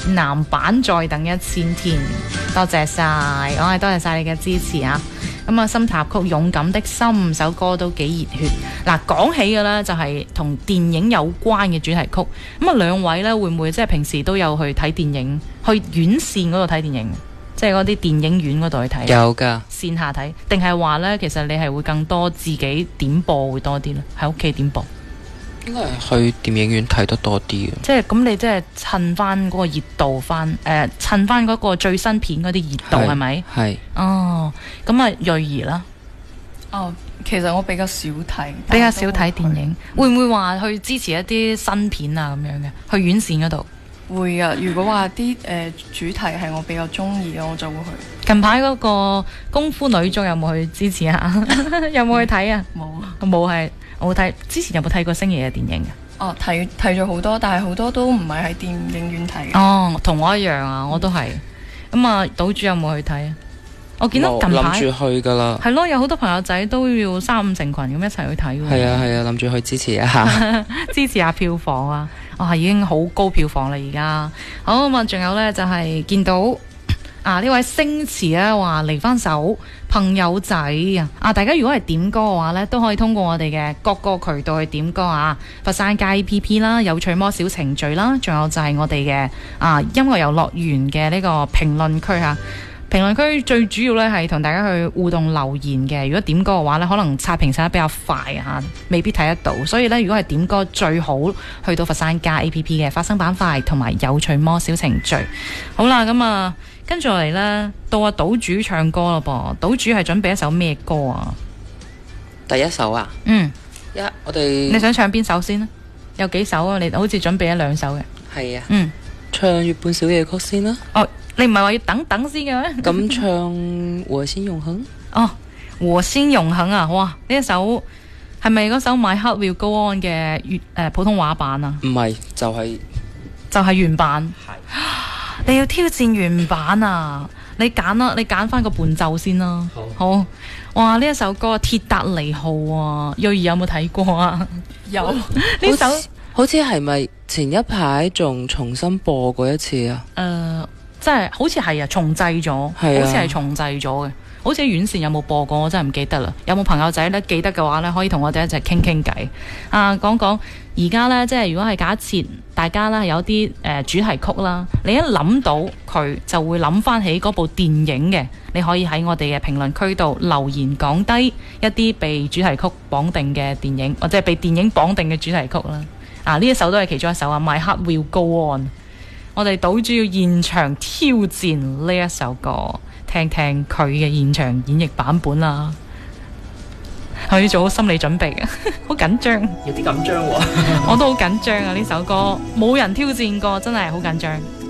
男版再等一千天，多謝晒，我係多謝晒你嘅支持啊！咁啊，心塔曲勇敢的心首歌都幾熱血。嗱，講起嘅呢，就係同電影有關嘅主題曲。咁啊，兩位呢，會唔會即係平時都有去睇電影，去院線嗰度睇電影？即係嗰啲電影院嗰度去睇？ 有㗎， 線下睇，定係話呢？其實你係會更多自己點播會多啲呢？喺屋企點播？ 應該係去電影院睇得多啲嘅。 即係咁，你即係趁翻嗰個熱度翻，趁翻嗰個最新片嗰啲熱度係咪？ 係。 哦，咁啊，瑞兒啦。 哦，其實我比較少睇， 比較少睇電影，會唔會話去支持一啲新片啊咁樣嘅？去院線嗰度會啊。如果話啲主題係我比較中意嘅，我就會去。 近排嗰個功夫女將有冇去支持下？有冇去睇啊？冇係。我睇之前有冇睇過星爺嘅電影啊？ 哦，睇咗好多，但係好多都唔係喺電影院睇嘅。 哦，同我一樣啊，我都係。咁啊，島主有冇去睇啊？我見到近排諗住去噶啦。 係咯，有好多朋友仔都要3、5成群咁一齊去睇喎。 係啊，諗住去支持一下， 支持下票房啊！已經好高票房啦而家。好咁啊，仲有呢，就係見到呢位星馳啊話嚟翻首朋友仔啊！大家如果係點歌嘅話呢，都可以通過我哋嘅各個渠道去點歌啊！佛山街 APP 啦，有趣魔小程序啦，仲有就係我哋嘅音樂遊樂園嘅呢個評論區嚇。評論區最主要呢係同大家去互動留言嘅。如果點歌嘅話呢，可能刷屏刷得比較快嚇，未必睇得到。所以呢，如果係點歌，最好去到佛山街 APP 嘅花生板塊同埋有趣魔小程序。好啦，咁啊〜跟住落嚟呢，到阿島主唱歌咯噃。島主係準備一首咩歌啊？ 第一首啊？我哋你想唱邊首先呢？有幾首啊？你好似準備1-2首嘅。係啊。唱月半小夜曲先啦。 哦，你唔係話要等等先嘅咩？ 咁唱和仙永恆。 哦，和仙永恆啊！哇，呢一首係咪嗰首 My Heart Will Go On 嘅普通話版啊？ 唔係，就係原版。你要挑戰原版啊！你揀啦，你揀翻個伴奏先啦。好，哇！呢一首歌《鐵達尼號》啊，瑞兒有冇睇過啊？ 有呢首好似係咪前一排仲重新播過一次啊？ 即係好似係重製咗，好似係重製咗嘅。好似喺院線有冇播過？我真係唔記得啦。有冇朋友仔呢？記得嘅話呢，可以同我哋一齊傾傾偈講講而家呢，即係如果係假設大家呢有啲主題曲啦，你一諗到佢就會諗翻起嗰部電影嘅，你可以喺我哋嘅評論區度留言講低一啲被主題曲綁定嘅電影，或者係被電影綁定嘅主題曲啦。呢一首都係其中一首啊， My Heart Will Go On。我哋島主要現場挑戰呢一首歌，聽聽佢嘅現場演繹版本啦。我要做好心理準備啊，好緊張， 有啲緊張喎。 我都好緊張啊！呢首歌冇人挑戰過，真係好緊張。